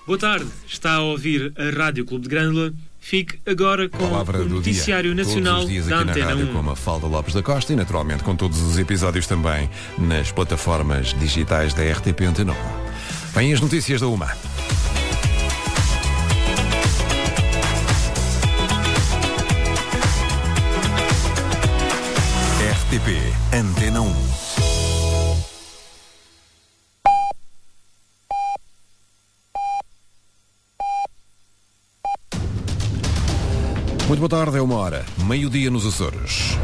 Boa tarde, está a ouvir a Rádio Clube de Grândola. Fique agora com o Noticiário Nacional todos os dias da aqui Antena na rádio 1. Com a Mafalda Lopes da Costa e naturalmente com todos os episódios também nas plataformas digitais da RTP Antena 1. Vêm as notícias da UMA. RTP Antena 1. Muito boa tarde, é 1h, meio-dia nos Açores.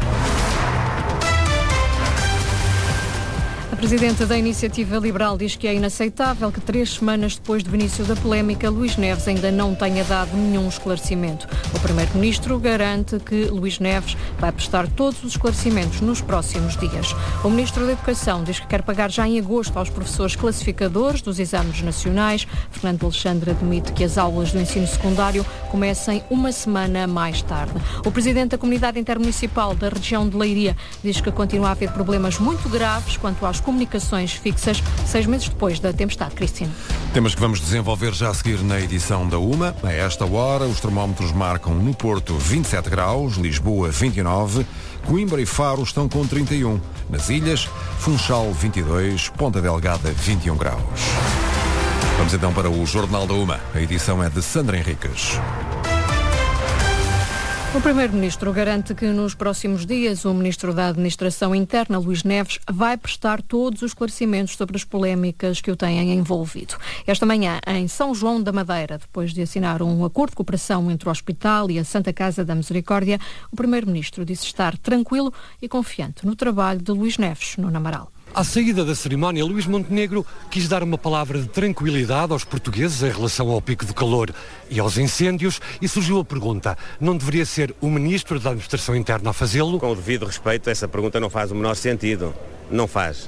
A Presidente da Iniciativa Liberal diz que é inaceitável que 3 semanas depois do início da polémica, Luís Neves ainda não tenha dado nenhum esclarecimento. O Primeiro-Ministro garante que Luís Neves vai prestar todos os esclarecimentos nos próximos dias. O Ministro da Educação diz que quer pagar já em agosto aos professores classificadores dos exames nacionais. Fernando Alexandre admite que as aulas do ensino secundário comecem uma semana mais tarde. O Presidente da Comunidade Intermunicipal da região de Leiria diz que continua a haver problemas muito graves quanto às comunicações fixas, 6 meses depois da tempestade Cristina. Temas que vamos desenvolver já a seguir na edição da UMA. A esta hora, os termómetros marcam no Porto 27 graus, Lisboa 29, Coimbra e Faro estão com 31. Nas ilhas, Funchal 22, Ponta Delgada 21 graus. Vamos então para o Jornal da UMA. A edição é de Sandra Henriques. O Primeiro-Ministro garante que nos próximos dias o Ministro da Administração Interna, Luís Neves, vai prestar todos os esclarecimentos sobre as polémicas que o têm envolvido. Esta manhã, em São João da Madeira, depois de assinar um acordo de cooperação entre o Hospital e a Santa Casa da Misericórdia, o Primeiro-Ministro disse estar tranquilo e confiante no trabalho de Luís Neves no Amaral. À saída da cerimónia, Luís Montenegro quis dar uma palavra de tranquilidade aos portugueses em relação ao pico do calor e aos incêndios e surgiu a pergunta, não deveria ser o Ministro da Administração Interna a fazê-lo? Com o devido respeito, essa pergunta não faz o menor sentido. Não faz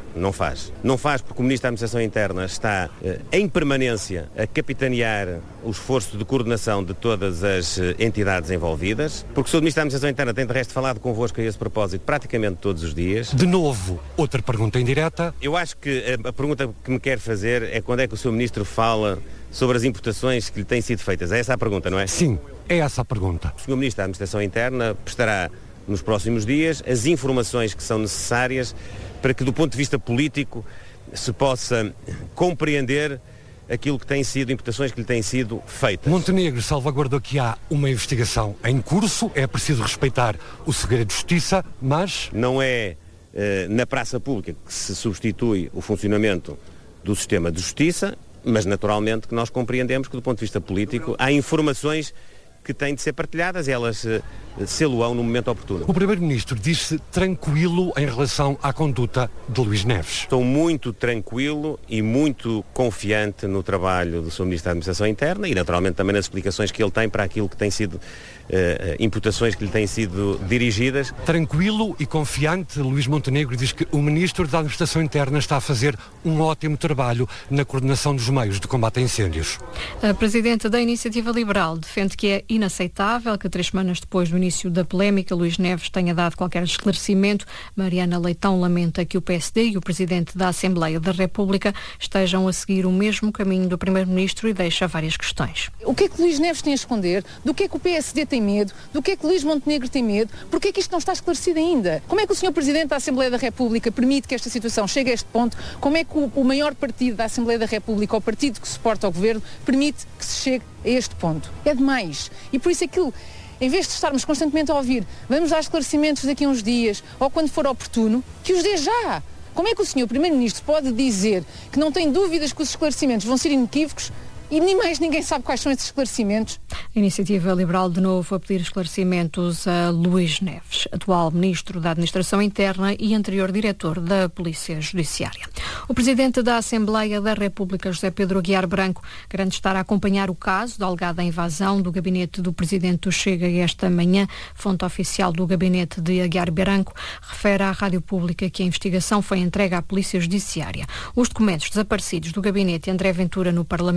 porque o Ministro da Administração Interna está em permanência a capitanear o esforço de coordenação de todas as entidades envolvidas, porque o Sr. Ministro da Administração Interna tem de resto falado convosco a esse propósito praticamente todos os dias. De novo, outra pergunta indireta. Eu acho que a pergunta que me quer fazer é quando é que o Sr. Ministro fala sobre as importações que lhe têm sido feitas. É essa a pergunta, não é? Sim, é essa a pergunta. O Sr. Ministro da Administração Interna prestará nos próximos dias as informações que são necessárias para que, do ponto de vista político, se possa compreender aquilo que têm sido, imputações que lhe têm sido feitas. Montenegro salvaguardou que há uma investigação em curso, é preciso respeitar o segredo de justiça, mas... Não é na praça pública que se substitui o funcionamento do sistema de justiça, mas naturalmente que nós compreendemos que, do ponto de vista político, há informações que têm de ser partilhadas e elas sê-lo-ão no momento oportuno. O Primeiro-Ministro diz-se tranquilo em relação à conduta de Luís Neves. Estou muito tranquilo e muito confiante no trabalho do Sr. Ministro da Administração Interna e naturalmente também nas explicações que ele tem para aquilo que tem sido imputações que lhe têm sido dirigidas. Tranquilo e confiante, Luís Montenegro diz que o Ministro da Administração Interna está a fazer um ótimo trabalho na coordenação dos meios de combate a incêndios. A Presidente da Iniciativa Liberal defende que é inaceitável que 3 semanas depois do início da polémica, Luís Neves tenha dado qualquer esclarecimento. Mariana Leitão lamenta que o PSD e o Presidente da Assembleia da República estejam a seguir o mesmo caminho do Primeiro-Ministro e deixa várias questões. O que é que Luís Neves tem a esconder? Do que é que o PSD tem medo? Do que é que Luís Montenegro tem medo? Porquê é que isto não está esclarecido ainda? Como é que o Sr. Presidente da Assembleia da República permite que esta situação chegue a este ponto? Como é que o maior partido da Assembleia da República, o partido que suporta o Governo, permite que se chegue a este ponto? É demais. E por isso aquilo, em vez de estarmos constantemente a ouvir, vamos dar esclarecimentos daqui a uns dias, ou quando for oportuno, que os dê já. Como é que o Sr. Primeiro-Ministro pode dizer que não tem dúvidas que os esclarecimentos vão ser inequívocos e nem mais ninguém sabe quais são esses esclarecimentos? A Iniciativa Liberal de novo a pedir esclarecimentos a Luís Neves, atual Ministro da Administração Interna e anterior Diretor da Polícia Judiciária. O Presidente da Assembleia da República, José Pedro Aguiar Branco, garante estar a acompanhar o caso da alegada invasão do gabinete do Presidente do Chega esta manhã. Fonte oficial do gabinete de Aguiar Branco refere à Rádio Pública que a investigação foi entregue à Polícia Judiciária. Os documentos desaparecidos do gabinete André Ventura no Parlamento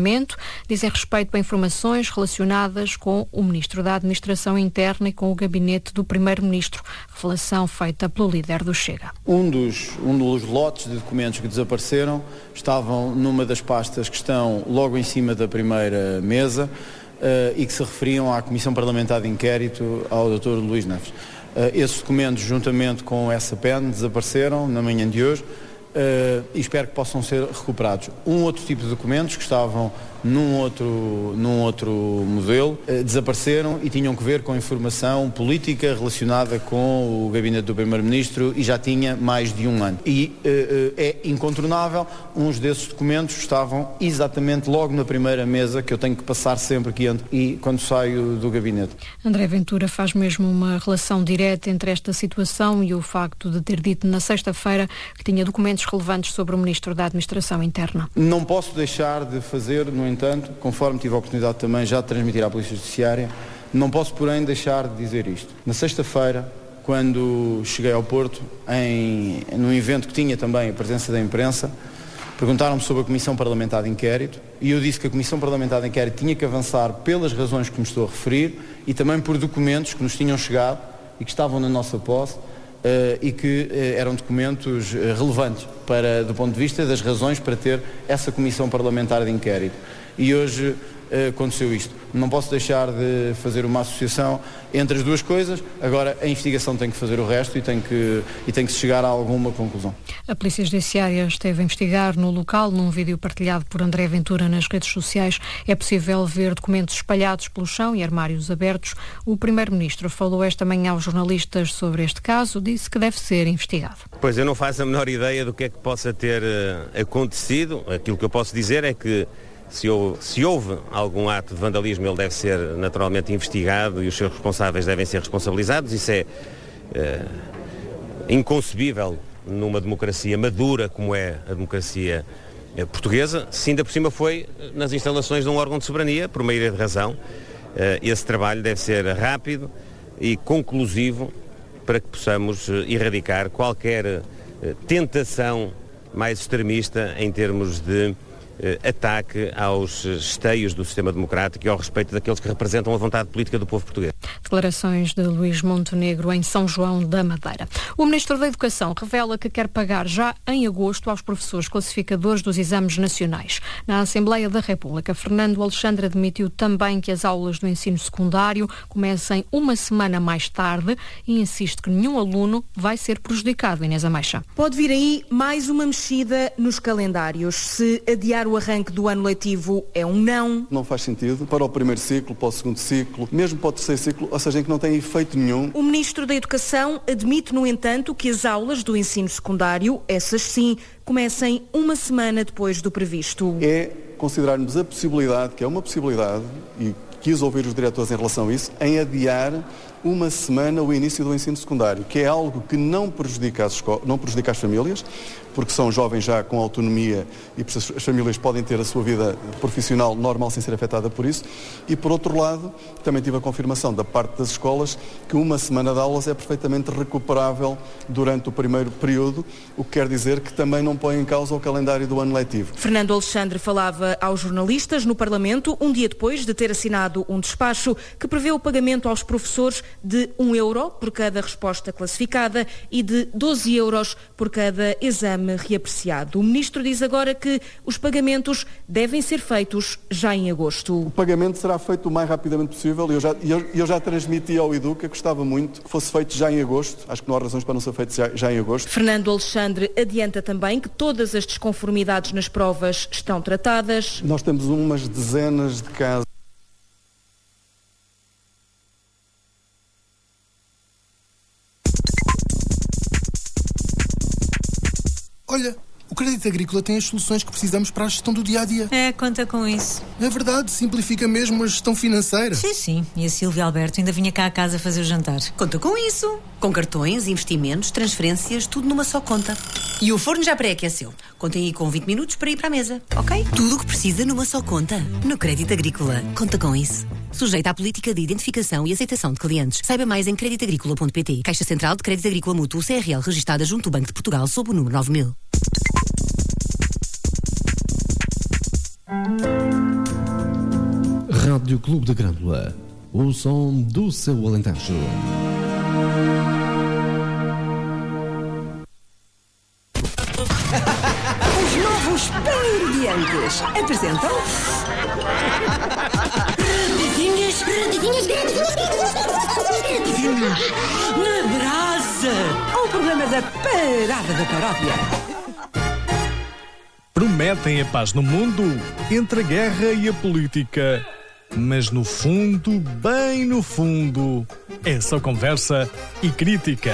dizem respeito a informações relacionadas com o Ministro da Administração Interna e com o gabinete do Primeiro-Ministro. Revelação feita pelo líder do Chega. Um dos lotes de documentos que desapareceram estavam numa das pastas que estão logo em cima da primeira mesa e que se referiam à Comissão Parlamentar de Inquérito ao Dr. Luís Neves. Esses documentos, juntamente com essa PEN, desapareceram na manhã de hoje e espero que possam ser recuperados. Um outro tipo de documentos que estavam num outro modelo desapareceram e tinham que ver com informação política relacionada com o gabinete do Primeiro-Ministro e já tinha mais de um ano. E é incontornável, uns desses documentos estavam exatamente logo na primeira mesa que eu tenho que passar sempre que entro e quando saio do gabinete. André Ventura faz mesmo uma relação direta entre esta situação e o facto de ter dito na sexta-feira que tinha documentos relevantes sobre o Ministro da Administração Interna. Não posso deixar de fazer, no entanto, conforme tive a oportunidade também já de transmitir à Polícia Judiciária, não posso, porém, deixar de dizer isto. Na sexta-feira, quando cheguei ao Porto, num evento que tinha também a presença da imprensa, perguntaram-me sobre a Comissão Parlamentar de Inquérito e eu disse que a Comissão Parlamentar de Inquérito tinha que avançar pelas razões que me estou a referir e também por documentos que nos tinham chegado e que estavam na nossa posse e que eram documentos relevantes do ponto de vista das razões para ter essa Comissão Parlamentar de Inquérito. E hoje aconteceu isto. Não posso deixar de fazer uma associação entre as duas coisas. Agora a investigação tem que fazer o resto e tem que chegar a alguma conclusão. A Polícia Judiciária esteve a investigar no local. Num vídeo partilhado por André Ventura nas redes sociais é possível ver documentos espalhados pelo chão e armários abertos. O Primeiro-Ministro falou esta manhã aos jornalistas sobre este caso, disse que deve ser investigado. Pois eu não faço a menor ideia do que é que possa ter acontecido. Aquilo que eu posso dizer é que se houve algum ato de vandalismo, ele deve ser naturalmente investigado e os seus responsáveis devem ser responsabilizados. Isso é inconcebível numa democracia madura como é a democracia portuguesa. Se ainda por cima foi nas instalações de um órgão de soberania, por uma ideia de razão, esse trabalho deve ser rápido e conclusivo para que possamos erradicar qualquer tentação mais extremista em termos de ataque aos esteios do sistema democrático e ao respeito daqueles que representam a vontade política do povo português. Declarações de Luís Montenegro em São João da Madeira. O Ministro da Educação revela que quer pagar já em agosto aos professores classificadores dos exames nacionais. Na Assembleia da República, Fernando Alexandre admitiu também que as aulas do ensino secundário comecem uma semana mais tarde e insiste que nenhum aluno vai ser prejudicado. Inês Ameixa. Pode vir aí mais uma mexida nos calendários. Se adiar o arranque do ano letivo é um não. Não faz sentido para o primeiro ciclo, para o segundo ciclo, mesmo para o terceiro ciclo, ou seja, em que não tem efeito nenhum. O Ministro da Educação admite, no entanto, que as aulas do ensino secundário, essas sim, comecem uma semana depois do previsto. É considerarmos a possibilidade, que é uma possibilidade, e quis ouvir os diretores em relação a isso, em adiar uma semana o início do ensino secundário, que é algo que não prejudica as famílias, porque são jovens já com autonomia e as famílias podem ter a sua vida profissional normal sem ser afetada por isso. E, por outro lado, também tive a confirmação da parte das escolas que uma semana de aulas é perfeitamente recuperável durante o primeiro período, o que quer dizer que também não põe em causa o calendário do ano letivo. Fernando Alexandre falava aos jornalistas no Parlamento um dia depois de ter assinado um despacho que prevê o pagamento aos professores de €1 por cada resposta classificada e de €12 por cada exame reapreciado. O Ministro diz agora que os pagamentos devem ser feitos já em agosto. O pagamento será feito o mais rapidamente possível e eu já transmiti ao Educa que gostava muito que fosse feito já em agosto. Acho que não há razões para não ser feito já em agosto. Fernando Alexandre adianta também que todas as desconformidades nas provas estão tratadas. Nós temos umas dezenas de casos. Olha, o Crédito Agrícola tem as soluções que precisamos para a gestão do dia-a-dia. Conta com isso. É verdade, simplifica mesmo a gestão financeira. Sim. E a Silvia Alberto ainda vinha cá a casa fazer o jantar. Conta com isso. Com cartões, investimentos, transferências, tudo numa só conta. E o forno já pré-aqueceu. Contem aí com 20 minutos para ir para a mesa, ok? Tudo o que precisa numa só conta. No Crédito Agrícola. Conta com isso. Sujeita à política de identificação e aceitação de clientes. Saiba mais em creditagricola.pt. Caixa Central de Crédito Agrícola Mútuo CRL, registada junto ao Banco de Portugal sob o número 9000. Rádio Clube da Grândola, o som do seu Alentejo. Os novos Pan-Ingredientes apresentam... Redidinhas na brasa. O programa da Parada da Paródia. Prometem a paz no mundo entre a guerra e a política. Mas no fundo, bem no fundo, é só conversa e crítica.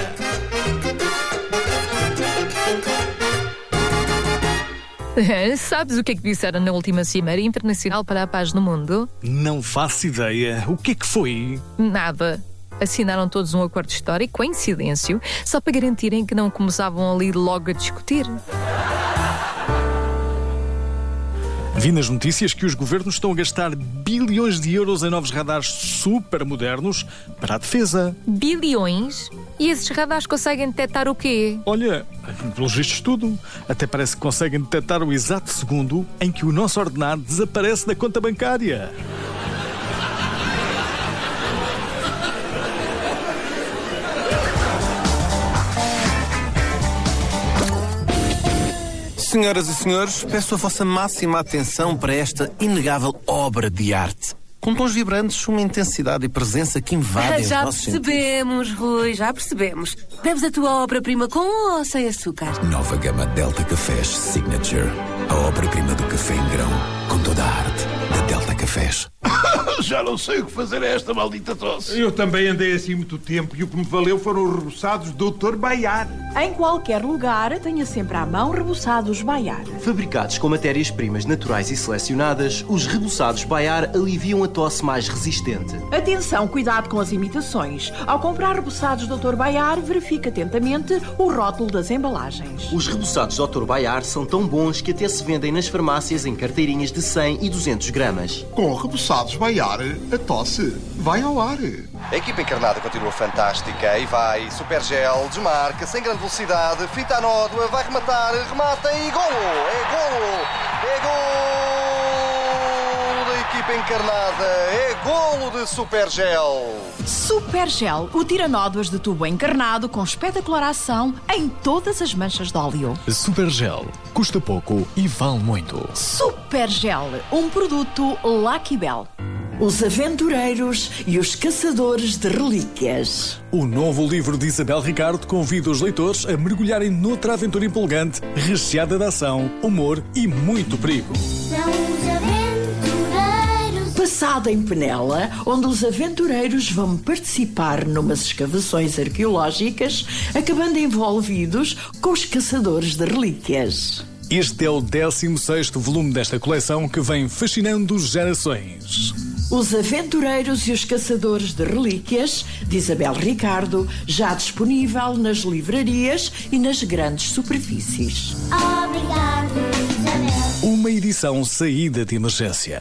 Sabes o que é que disseram na última Cimeira Internacional para a Paz no Mundo? Não faço ideia. O que é que foi? Nada. Assinaram todos um acordo histórico em silêncio, só para garantirem que não começavam ali logo a discutir. Vi nas notícias que os governos estão a gastar bilhões de euros em novos radares super modernos para a defesa. Bilhões? E esses radares conseguem detectar o quê? Olha, pelos vistos tudo. Até parece que conseguem detectar o exato segundo em que o nosso ordenado desaparece da conta bancária. Senhoras e senhores, peço a vossa máxima atenção para esta inegável obra de arte. Com tons vibrantes, uma intensidade e presença que invadem os nossos sentidos. Já percebemos, Rui, já percebemos. Bebes a tua obra-prima com ou sem açúcar? Nova gama Delta Cafés Signature. A obra-prima do café em grão, com toda a arte da Delta Cafés. Já não sei o que fazer a esta maldita tosse. Eu também andei assim muito tempo e o que me valeu foram os reboçados Dr. Baiar. Em qualquer lugar, tenha sempre à mão reboçados Baiar. Fabricados com matérias-primas naturais e selecionadas, os reboçados Baiar aliviam a tosse mais resistente. Atenção, cuidado com as imitações. Ao comprar reboçados Dr. Baiar, verifique atentamente o rótulo das embalagens. Os reboçados Dr. Baiar são tão bons que até se vendem nas farmácias em carteirinhas de 100 e 200 gramas. Com reboçados Baiar, a tosse vai ao ar. A equipa encarnada continua fantástica e vai. Supergel, desmarca, sem grande velocidade, fita a nódoa, vai rematar, remata e golo! É golo! É golo da equipa encarnada! É golo de Supergel! Supergel, o tira-nódoas de tubo encarnado com espetacular ação em todas as manchas de óleo. Supergel. Custa pouco e vale muito. Supergel, um produto Lucky Bell. Os Aventureiros e os Caçadores de Relíquias. O novo livro de Isabel Ricardo convida os leitores a mergulharem noutra aventura empolgante, recheada de ação, humor e muito perigo. São os aventureiros. Passado em Penela, onde os aventureiros vão participar numas escavações arqueológicas, acabando envolvidos com os Caçadores de Relíquias. Este é o 16º volume desta coleção que vem fascinando gerações. Os Aventureiros e os Caçadores de Relíquias, de Isabel Ricardo, já disponível nas livrarias e nas grandes superfícies. Obrigado, Isabel. Uma edição saída de emergência.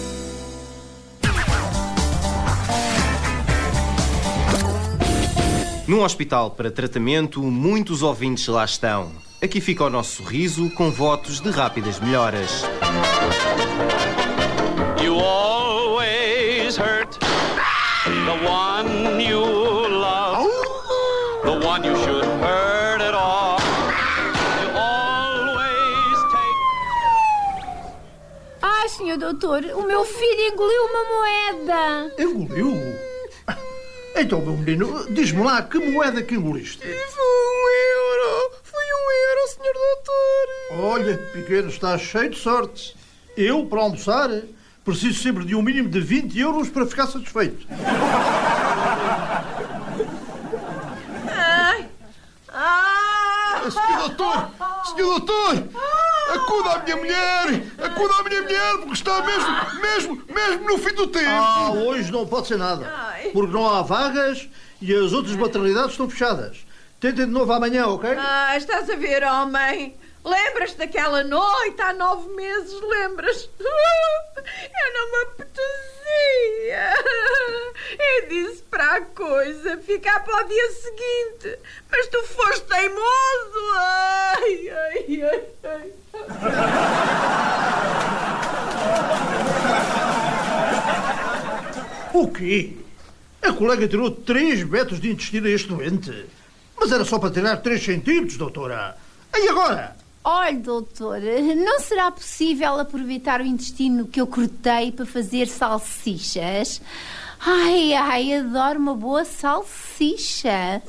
Num hospital para tratamento, muitos ouvintes lá estão. Aqui fica o nosso sorriso com votos de rápidas melhoras. You always hurt the one you love, the one you should hurt at all. You always take... Ai, senhor doutor, o meu filho engoliu uma moeda. Engoliu? Então, meu menino, diz-me lá, que moeda que engoliste? Foi um euro, senhor doutor. Olha, pequeno, estás cheio de sorte. Eu, para almoçar, preciso sempre de um mínimo de 20 euros para ficar satisfeito. Senhor doutor, acuda a minha mulher, porque está mesmo no fim do tempo. Hoje não pode ser nada, porque não há vagas e as outras maternidades estão fechadas. Tentem de novo amanhã, ok? Estás a ver, homem? Lembras-te daquela noite há 9 meses, lembras? Eu não me apetecia. Eu disse para a coisa ficar para o dia seguinte, mas tu foste teimoso. Ai. O quê? A colega tirou 3 metros de intestino a este doente. Mas era só para tirar 3 centímetros, doutora. E agora? Olha, doutor, não será possível aproveitar o intestino que eu cortei para fazer salsichas? Ai, adoro uma boa salsicha.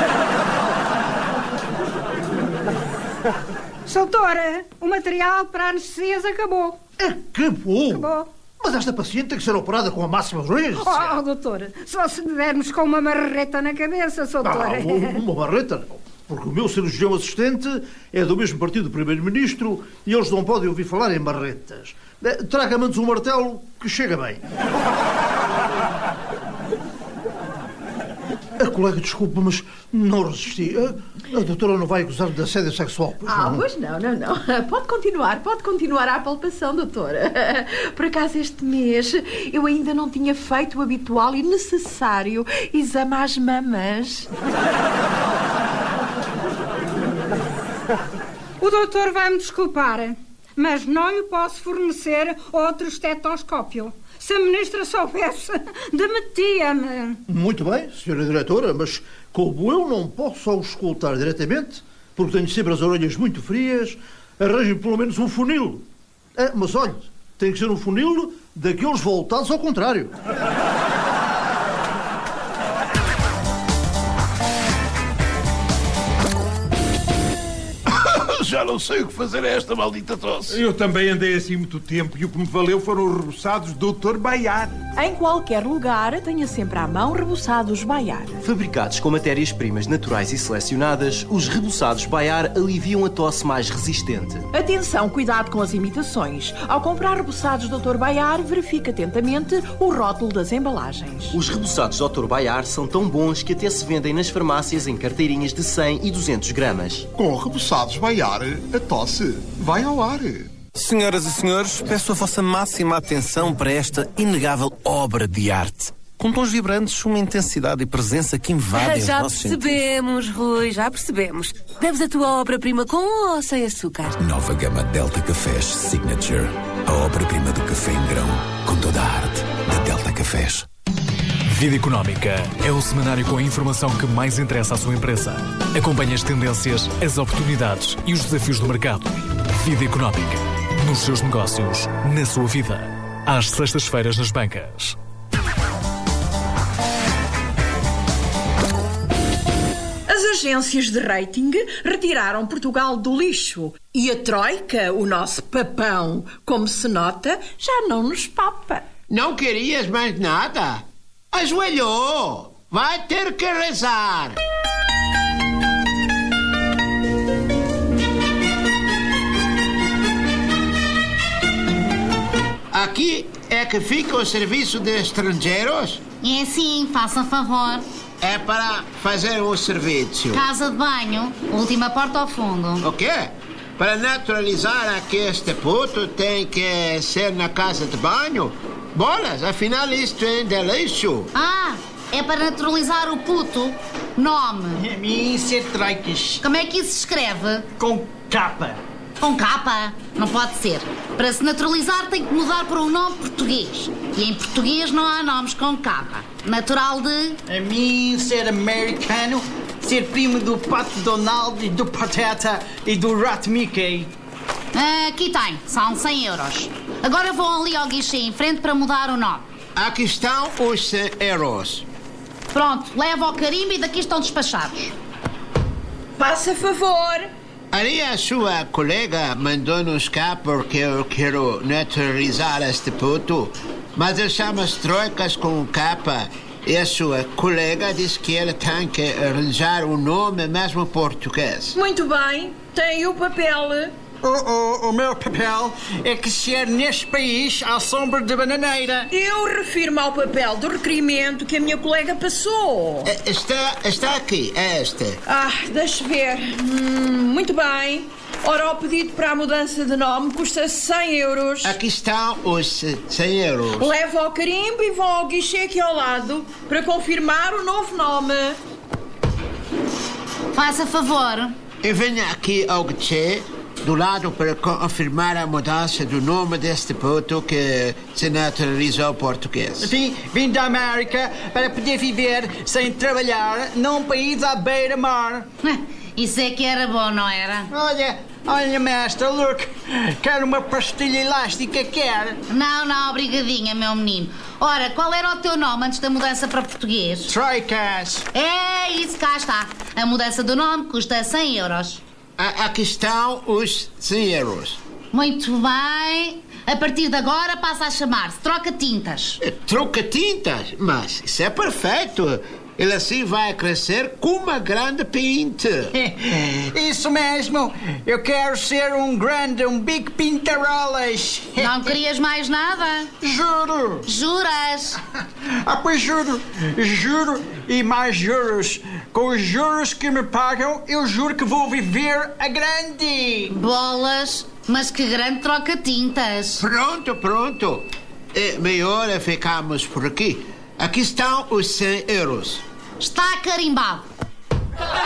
Doutora, o material para anestesias acabou. Acabou? Mas esta paciente tem que ser operada com a máxima urgência. Oh, doutora, só se dermos com uma marreta na cabeça, doutora. Uma marreta não. Porque o meu cirurgião assistente é do mesmo partido do primeiro-ministro e eles não podem ouvir falar em marretas. Traga-me antes um martelo que chega bem. A colega, desculpa, mas não resisti. A doutora não vai acusar-me de assédio sexual. Pois não. Pode continuar a palpação, doutora. Por acaso, este mês, eu ainda não tinha feito o habitual e necessário exame às mamas. O doutor vai-me desculpar, mas não lhe posso fornecer outro estetoscópio. Se a ministra soubesse, demetia-me. Muito bem, senhora diretora, mas como eu não posso auscultar diretamente, porque tenho sempre as orelhas muito frias, arranje pelo menos um funil. Mas olha, tem que ser um funil daqueles voltados ao contrário. Já não sei o que fazer a esta maldita tosse. Eu também andei assim muito tempo e o que me valeu foram os reboçados do Dr. Baiar. Em qualquer lugar, tenha sempre à mão reboçados Baiar. Fabricados com matérias-primas naturais e selecionadas, os reboçados Baiar aliviam a tosse mais resistente. Atenção, cuidado com as imitações. Ao comprar reboçados Dr. Baiar, verifique atentamente o rótulo das embalagens. Os reboçados Dr. Baiar são tão bons que até se vendem nas farmácias em carteirinhas de 100 e 200 gramas. Com reboçados Baiar, a tosse vai ao ar. Senhoras e senhores, peço a vossa máxima atenção para esta inegável obra de arte. Com tons vibrantes, uma intensidade e presença que invadem os nossos sentidos. Já percebemos, Rui, já percebemos. Bebes a tua obra-prima com ou sem açúcar? Nova gama Delta Cafés Signature. A obra-prima do café em grão, com toda a arte da Delta Cafés. Vida Económica é o semanário com a informação que mais interessa à sua empresa. Acompanhe as tendências, as oportunidades e os desafios do mercado. Vida Económica. Nos seus negócios, na sua vida. Às sextas-feiras nas bancas. As agências de rating retiraram Portugal do lixo. E a Troika, o nosso papão, como se nota, já não nos papa. Não querias mais nada? Ajoelhou! Vai ter que rezar! Aqui é que fica o serviço de estrangeiros? É sim, faça favor. É para fazer o serviço. Casa de banho, última porta ao fundo. O quê? Para naturalizar aqui este puto tem que ser na casa de banho? Bolas, afinal isto é de lixo. Ah, é para naturalizar o puto. Nome. Como é que isso se escreve? Com capa. Com capa? Não pode ser. Para se naturalizar tem que mudar para um nome português. E em português não há nomes com capa. Natural de... A mim ser americano, ser primo do Pato Donald e do Pateta e do Rat Mickey. Aqui tem, são 100 euros. Agora vão ali ao guichê em frente para mudar o nome. Aqui estão os 100 euros. Pronto, leva ao carimbo e daqui estão despachados. Faça favor. Ali a sua colega mandou-nos cá porque eu quero naturalizar este puto, mas ele chama-se Troicas com capa e a sua colega disse que ele tem que arranjar um nome mesmo português. Muito bem, tem o papel. O meu papel é que ser neste país à sombra de bananeira. Eu refiro-me ao papel do requerimento que a minha colega passou. Está aqui, é este. Deixa ver. Muito bem. Ora, o pedido para a mudança de nome custa 100 euros. Aqui estão os 100 euros. Leva ao carimbo e vão ao guichê aqui ao lado para confirmar o novo nome. Faça favor. E venha aqui ao guichê do lado para confirmar a mudança do nome deste puto que se naturalizou português. Vim da América para poder viver sem trabalhar num país à beira-mar. Isso é que era bom, não era? Olha, mestre, look, quero uma pastilha elástica, quer? Não, obrigadinha, meu menino. Ora, qual era o teu nome antes da mudança para português? Troicas. É isso, cá está. A mudança do nome custa 100 euros. Aqui estão os 100 euros. Muito bem. A partir de agora passa a chamar-se Troca-Tintas. Troca-Tintas? Mas isso é perfeito. Ele assim vai crescer com uma grande pinta. Isso mesmo. Eu quero ser um big pintarolas. Não querias mais nada? Juro. Juras? Pois juro e mais juros. Com os juros que me pagam, eu juro que vou viver a grande. Bolas, mas que grande troca-tintas. Pronto. É melhor ficamos por aqui. Aqui estão os 100 euros. Está carimbado.